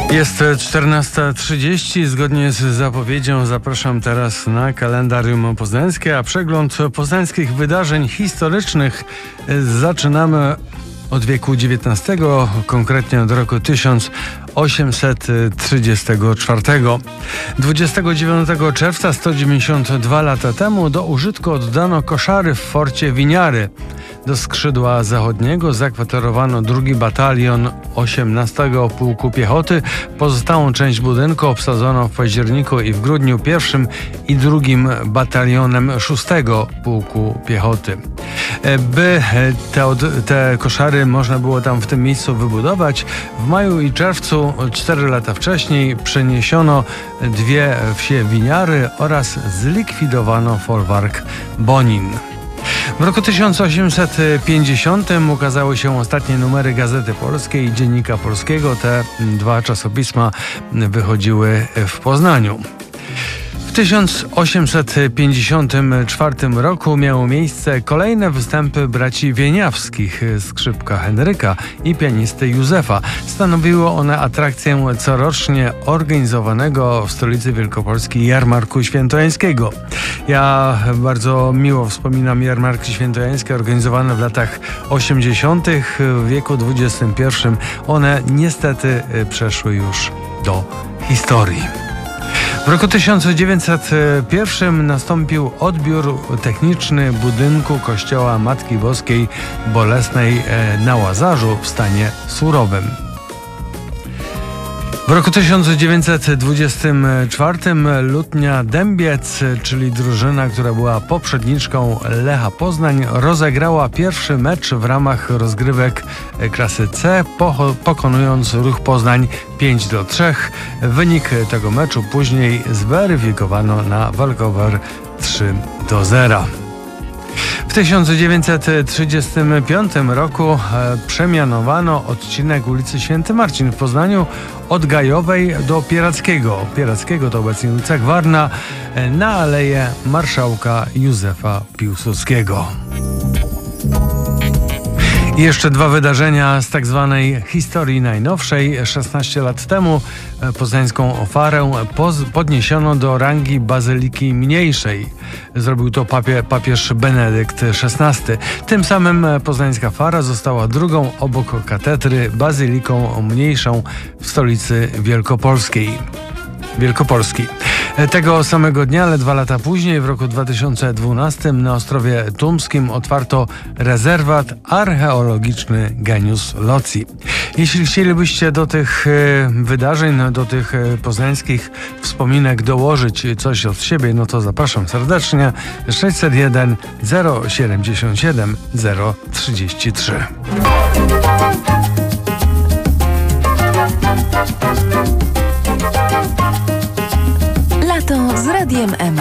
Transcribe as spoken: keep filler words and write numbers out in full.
Jest czternasta trzydzieści. Zgodnie z zapowiedzią zapraszam teraz na kalendarium poznańskie, a przegląd poznańskich wydarzeń historycznych zaczynamy od wieku dziewiętnastego, konkretnie od roku tysiąc osiemset trzydziestego czwartego. dwudziestego dziewiątego czerwca, sto dziewięćdziesiąt dwa lata temu, do użytku oddano koszary w forcie Winiary. Do skrzydła zachodniego zakwaterowano drugi batalion osiemnastego Pułku Piechoty. Pozostałą część budynku obsadzono w październiku i w grudniu pierwszym i drugim batalionem szóstego Pułku Piechoty. By te, te koszary można było tam w tym miejscu wybudować, w maju i czerwcu, cztery lata wcześniej, przeniesiono dwie wsie Winiary oraz zlikwidowano folwark Bonin. W roku tysiąc osiemset pięćdziesiątym ukazały się ostatnie numery Gazety Polskiej i Dziennika Polskiego. Te dwa czasopisma wychodziły w Poznaniu. W tysiąc osiemset pięćdziesiątym czwartym roku miało miejsce kolejne występy braci Wieniawskich, skrzypka Henryka i pianisty Józefa. Stanowiły one atrakcję corocznie organizowanego w stolicy Wielkopolski Jarmarku Świętojańskiego. Ja bardzo miło wspominam jarmarki świętojańskie organizowane w latach osiemdziesiątych w wieku dwudziestym pierwszym. One niestety przeszły już do historii. W roku tysiąc dziewięćset pierwszym nastąpił odbiór techniczny budynku kościoła Matki Boskiej Bolesnej na Łazarzu w stanie surowym. W roku tysiąc dziewięćset dwudziestym czwartym Lutnia Dębiec, czyli drużyna, która była poprzedniczką Lecha Poznań, rozegrała pierwszy mecz w ramach rozgrywek klasy C, po- pokonując Ruch Poznań pięć do trzech. Wynik tego meczu później zweryfikowano na walkover trzy do zera. W tysiąc dziewięćset trzydziestym piątym roku e, przemianowano odcinek ulicy Święty Marcin w Poznaniu od Gajowej do Pierackiego. Pierackiego to obecnie ulica Gwarna, e, na aleję marszałka Józefa Piłsudskiego. I jeszcze dwa wydarzenia z tak zwanej historii najnowszej. szesnaście lat temu poznańską ofarę poz- podniesiono do rangi bazyliki mniejszej. Zrobił to papie- papież Benedykt szesnasty. Tym samym poznańska fara została drugą obok katedry bazyliką mniejszą w stolicy Wielkopolskiej. Wielkopolski. Tego samego dnia, ale dwa lata później, w roku dwa tysiące dwunastym, na Ostrowie Tumskim otwarto rezerwat archeologiczny Genius Loci. Jeśli chcielibyście do tych e, wydarzeń, do tych e, poznańskich wspominek dołożyć coś od siebie, no to zapraszam serdecznie. sześćset jeden zero siedemdziesiąt siedem zero trzydzieści trzy. Lato z Radiem M.